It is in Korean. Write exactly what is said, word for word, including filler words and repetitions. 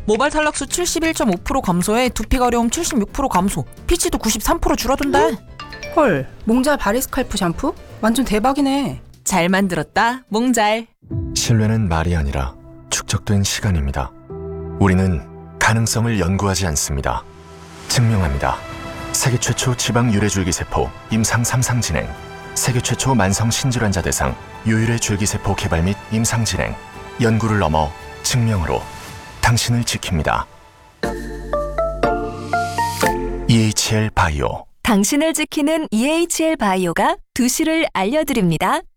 모발 탈락수 칠십일 점 오 퍼센트 감소에 두피 가려움 칠십육 퍼센트 감소, 피지도 구십삼 퍼센트 줄어든대. 헐, 몽잘 바리스칼프 샴푸? 완전 대박이네. 잘 만들었다, 몽잘. 신뢰는 말이 아니라 축적된 시간입니다. 우리는 가능성을 연구하지 않습니다. 증명합니다. 세계 최초 지방 유래줄기세포 임상 삼 상 진행, 세계 최초 만성 신질환자 대상 유일의 줄기세포 개발 및 임상 진행, 연구를 넘어 증명으로 당신을 지킵니다. 이에이치엘 바이오. 당신을 지키는 이에이치엘 바이오가 두 시를 알려드립니다.